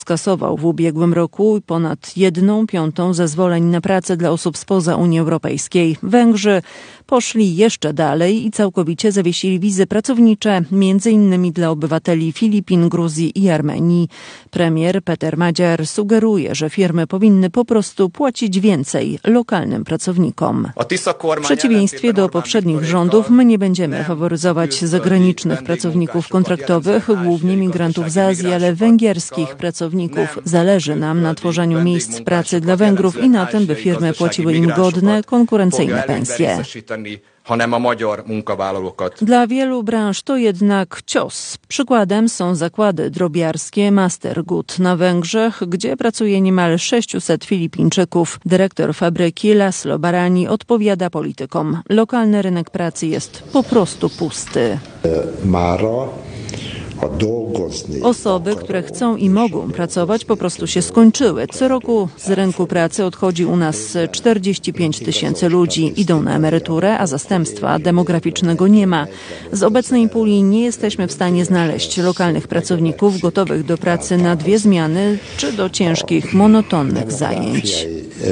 Skasował w ubiegłym roku ponad 1/5 zezwoleń na pracę dla osób spoza Unii Europejskiej. Węgrzy poszli jeszcze dalej i całkowicie zawiesili wizy pracownicze, m.in. dla obywateli Filipin, Gruzji i Armenii. Premier Peter Magyar sugeruje, że firmy powinny po prostu płacić więcej lokalnym pracownikom. W przeciwieństwie do poprzednich rządów, my nie będziemy faworyzować zagranicznych pracowników kontraktowych, głównie migrantów z Azji, ale węgierskich pracowników. Zależy nam na tworzeniu miejsc pracy dla Węgrów i na tym, by firmy płaciły im godne, konkurencyjne pensje. Dla wielu branż to jednak cios. Przykładem są zakłady drobiarskie Mastergood na Węgrzech, gdzie pracuje niemal 600 Filipińczyków. Dyrektor fabryki Laszlo Barani odpowiada politykom. Lokalny rynek pracy jest po prostu pusty. Osoby, które chcą i mogą pracować, po prostu się skończyły. Co roku z rynku pracy odchodzi u nas 45 000 ludzi. Idą na emeryturę, a zastępstwa demograficznego nie ma. Z obecnej puli nie jesteśmy w stanie znaleźć lokalnych pracowników gotowych do pracy na 2 zmiany czy do ciężkich, monotonnych zajęć.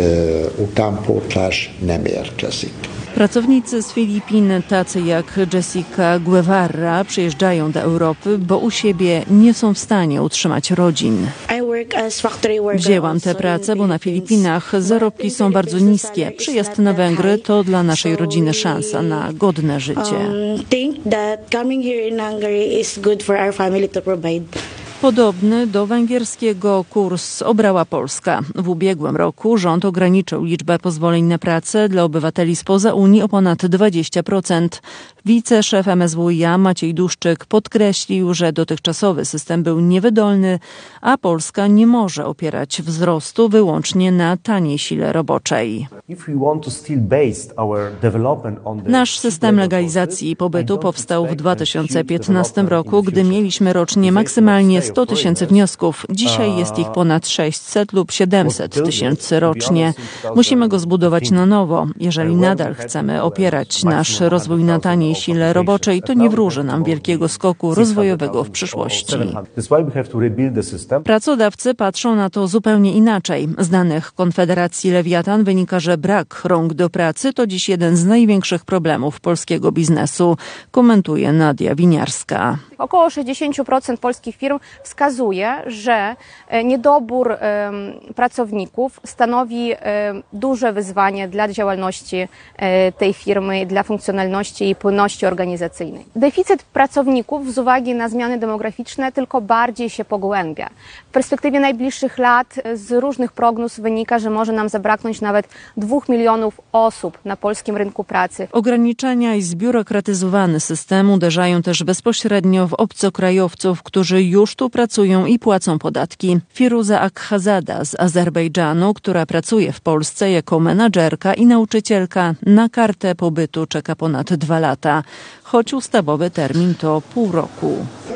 Pracownicy z Filipin, tacy jak Jessica Guevara, przyjeżdżają do Europy, bo u siebie nie są w stanie utrzymać rodzin. Wzięłam tę pracę, bo na Filipinach zarobki są bardzo niskie. Przyjazd na Węgry to dla naszej rodziny szansa na godne życie. Podobny do węgierskiego kurs obrała Polska. W ubiegłym roku rząd ograniczył liczbę pozwoleń na pracę dla obywateli spoza Unii o ponad 20%. Wiceszef MSWiA Maciej Duszczyk podkreślił, że dotychczasowy system był niewydolny, a Polska nie może opierać wzrostu wyłącznie na taniej sile roboczej. Nasz system legalizacji pobytu powstał w 2015 roku, gdy mieliśmy rocznie maksymalnie 100 000 wniosków. Dzisiaj jest ich ponad 600 lub 700 000 rocznie. Musimy go zbudować na nowo. Jeżeli nadal chcemy opierać nasz rozwój na taniej sile roboczej, to nie wróży nam wielkiego skoku rozwojowego w przyszłości. Pracodawcy patrzą na to zupełnie inaczej. Z danych Konfederacji Lewiatan wynika, że brak rąk do pracy to dziś jeden z największych problemów polskiego biznesu, komentuje Nadia Winiarska. Około 60% polskich firm wskazuje, że niedobór pracowników stanowi duże wyzwanie dla działalności tej firmy, dla funkcjonalności i płynności organizacyjnej. Deficyt pracowników z uwagi na zmiany demograficzne tylko bardziej się pogłębia. W perspektywie najbliższych lat z różnych prognoz wynika, że może nam zabraknąć nawet 2 milionów osób na polskim rynku pracy. Ograniczenia i zbiurokratyzowany system uderzają też bezpośrednio w obcokrajowców, którzy już tu pracują i płacą podatki. Firuza Akhazada z Azerbejdżanu, która pracuje w Polsce jako menadżerka i nauczycielka, na kartę pobytu czeka ponad 2 lata, choć ustawowy termin to pół roku.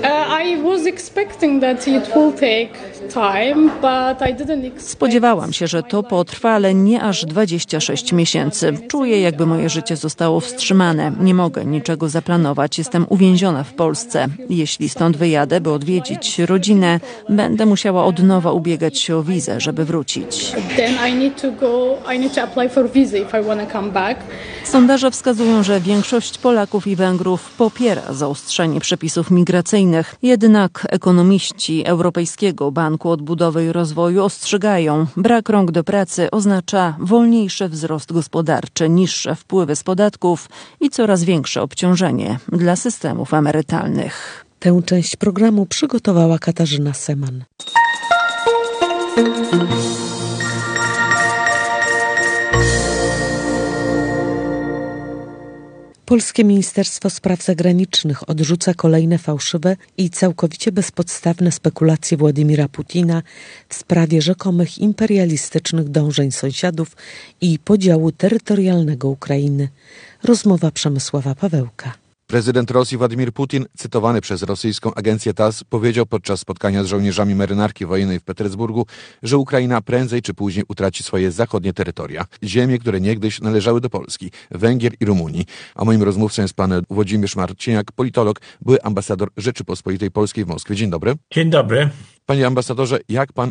Spodziewałam się, że to potrwa, ale nie aż 26 miesięcy. Czuję, jakby moje życie zostało wstrzymane. Nie mogę niczego zaplanować. Jestem uwięziona w Polsce. Jeśli stąd wyjadę, by odwiedzić rodzinę, będę musiała od nowa ubiegać się o wizę, żeby wrócić. Sondaże wskazują, że większość Polaków i Węgrów popiera zaostrzenie przepisów migracyjnych. Jednak ekonomiści Europejskiego Banku Odbudowy i Rozwoju ostrzegają, brak rąk do pracy oznacza wolniejszy wzrost gospodarczy, niższe wpływy z podatków i coraz większe obciążenie dla systemów emerytalnych. Tę część programu przygotowała Katarzyna Seman. Polskie Ministerstwo Spraw Zagranicznych odrzuca kolejne fałszywe i całkowicie bezpodstawne spekulacje Władimira Putina w sprawie rzekomych imperialistycznych dążeń sąsiadów i podziału terytorialnego Ukrainy. Rozmowa Przemysława Pawełka. Prezydent Rosji Władimir Putin, cytowany przez rosyjską agencję TASS, powiedział podczas spotkania z żołnierzami marynarki wojennej w Petersburgu, że Ukraina prędzej czy później utraci swoje zachodnie terytoria, ziemie, które niegdyś należały do Polski, Węgier i Rumunii. A moim rozmówcą jest pan Włodzimierz Marciniak, politolog, były ambasador Rzeczypospolitej Polskiej w Moskwie. Dzień dobry. Dzień dobry. Panie ambasadorze, jak pan